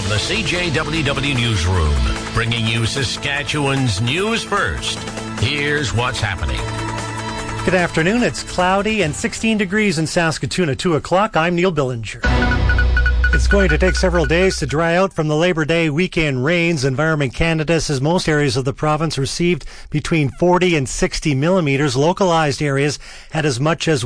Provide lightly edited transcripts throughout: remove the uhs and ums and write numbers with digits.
the CJWW Newsroom, bringing you Saskatchewan's news first. Here's what's happening. Good afternoon. It's cloudy and 16 degrees in Saskatoon at 2 o'clock. I'm Neil Billinger. It's going to take several days to dry out from the Labor Day weekend rains. Environment Canada says most areas of the province received between 40 and 60 millimeters. Localized areas had as much as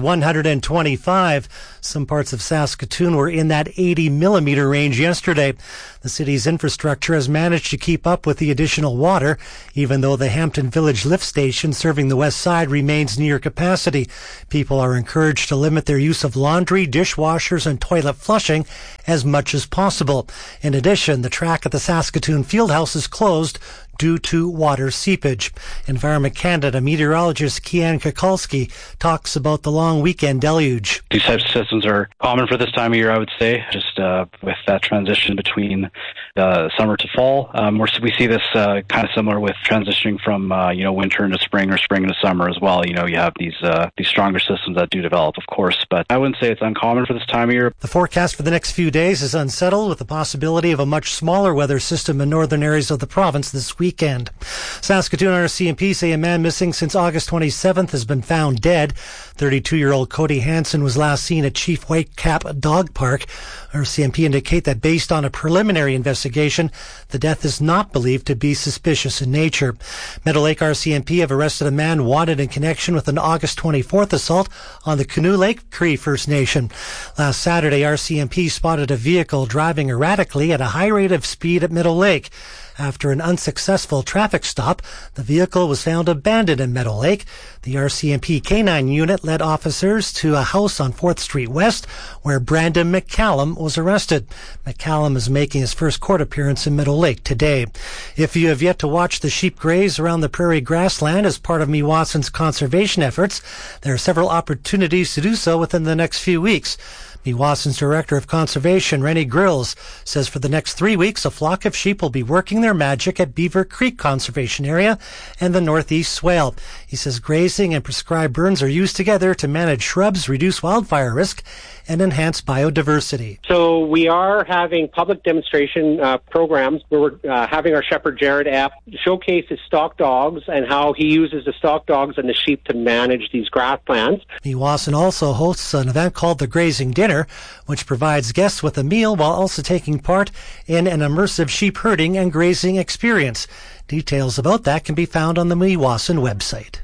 125. Some parts of Saskatoon were in that 80 millimeter range yesterday. The city's infrastructure has managed to keep up with the additional water, even though the Hampton Village lift station serving the west side remains near capacity. People are encouraged to limit their use of laundry, dishwashers, and toilet flushing as much as possible. In addition, the track at the Saskatoon Fieldhouse is closed due to water seepage. Environment Canada meteorologist Kian Kukulski talks about the long weekend deluge. These types of systems are common for this time of year, I would say, just with that transition between summer to fall. We see this kind of similar with transitioning from winter into spring or spring into summer as well. You have these stronger systems that do develop, of course, but I wouldn't say it's uncommon for this time of year. The forecast for the next few days is unsettled, with the possibility of a much smaller weather system in northern areas of the province this weekend. Saskatoon RCMP say a man missing since August 27th has been found dead. 32-year-old Cody Hansen was last seen at Chief Whitecap Dog Park. RCMP indicate that based on a preliminary investigation, the death is not believed to be suspicious in nature. Meadow Lake RCMP have arrested a man wanted in connection with an August 24th assault on the Canoe Lake Cree First Nation. Last Saturday, RCMP spotted a vehicle driving erratically at a high rate of speed at Meadow Lake. After an unsuccessful traffic stop, the vehicle was found abandoned in Meadow Lake. The RCMP K9 unit led officers to a house on 4th Street West where Brandon McCallum was arrested. McCallum is making his first court appearance in Meadow Lake today. If you have yet to watch the sheep graze around the prairie grassland as part of Meewasin's conservation efforts, there are several opportunities to do so within the next few weeks. Meewasin's Director of Conservation, Rennie Grills, says for the next 3 weeks, a flock of sheep will be working their magic at Beaver Creek Conservation Area and the Northeast Swale. He says grazing and prescribed burns are used together to manage shrubs, reduce wildfire risk, and enhance biodiversity. So we are having public demonstration programs where we're having our Shepherd Jared app showcase his stock dogs and how he uses the stock dogs and the sheep to manage these grasslands. Meewasin also hosts an event called the Grazing Dinner, which provides guests with a meal while also taking part in an immersive sheep herding and grazing experience. Details about that can be found on the Meewasin website.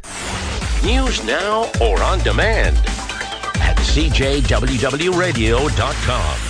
News now or on demand at CJWWRadio.com.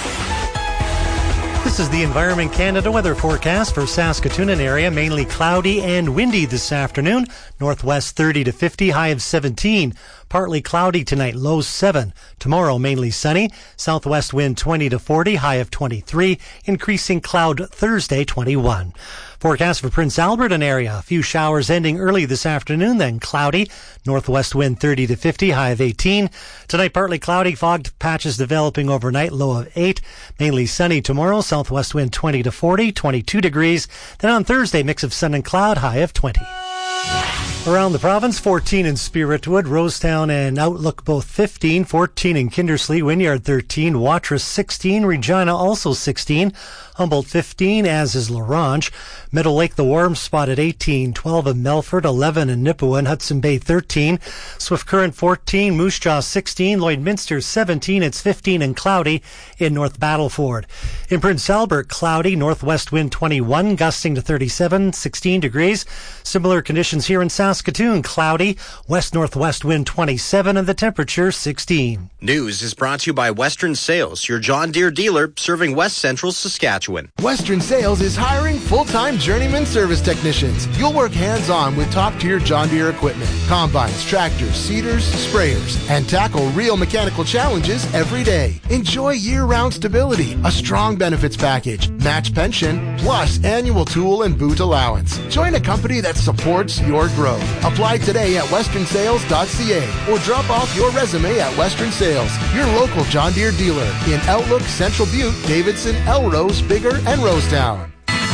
This is the Environment Canada weather forecast for Saskatoon and area. Mainly cloudy and windy this afternoon. Northwest 30 to 50, high of 17. Partly cloudy tonight, low 7. Tomorrow, mainly sunny. Southwest wind 20 to 40, high of 23. Increasing cloud Thursday, 21. Forecast for Prince Albert and area. A few showers ending early this afternoon, then cloudy. Northwest wind 30 to 50, high of 18. Tonight, partly cloudy. Fog patches developing overnight, low of 8. Mainly sunny tomorrow. Southwest wind 20 to 40, 22 degrees. Then on Thursday, mix of sun and cloud, high of 20. Around the province, 14 in Spiritwood, Rosetown and Outlook both 15, 14 in Kindersley, Wynyard 13, Watrous 16, Regina also 16, Humboldt 15, as is Larange, Meadow Lake the Warm Spot at 18, 12 in Melfort, 11 in Nipawin, Hudson Bay 13, Swift Current 14, Moose Jaw 16, Lloydminster 17, it's 15 and cloudy in North Battleford. In Prince Albert, cloudy, northwest wind 21, gusting to 37, 16 degrees. Similar conditions here in Saskatoon, cloudy, west-northwest wind 27, and the temperature 16. News is brought to you by Western Sales, your John Deere dealer serving West Central Saskatchewan. Western Sales is hiring full-time journeyman service technicians. You'll work hands-on with top-tier John Deere equipment, combines, tractors, seeders, sprayers, and tackle real mechanical challenges every day. Enjoy year-round stability, a strong benefits package, match pension, plus annual tool and boot allowance. Join a company that supports your growth. Apply today at westernsales.ca or drop off your resume at Western Sales, your local John Deere dealer in Outlook, Central Butte, Davidson, Elrose, Bigger, and Rosetown.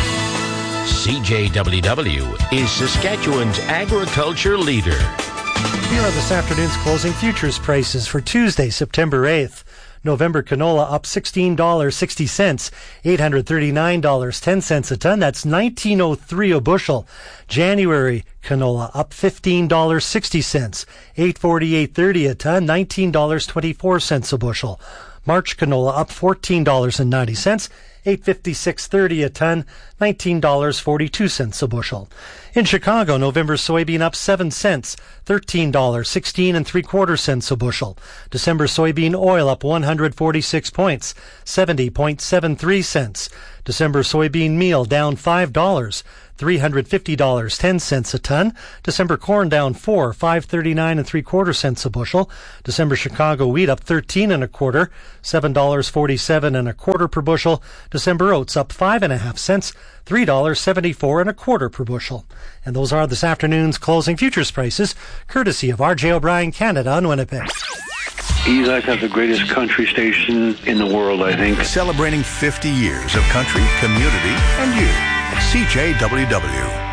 CJWW is Saskatchewan's agriculture leader. Here are this afternoon's closing futures prices for Tuesday, September 8th. November canola up $16.60, $839.10 a ton. That's $19.03 a bushel. January canola up $15.60, $848.30 a ton, $19.24 a bushel. March canola up $14.90, $856.30 a ton, $19.42 a bushel. In Chicago, November soybean up 7 cents, $13.16 3/4 a bushel. December soybean oil up 146 points, 70.73 cents. December soybean meal down $5, $350.10 a ton. December corn down $5.39 3/4 a bushel. December Chicago wheat up 13 1/4, $7.47 1/4 per bushel. December oats up 5 1/2 cents, $3.74 1/4 per bushel. And those are this afternoon's closing futures prices, courtesy of R.J. O'Brien Canada in Winnipeg. You guys have the greatest country station in the world, I think. Celebrating 50 years of country, community, and you. CJWW.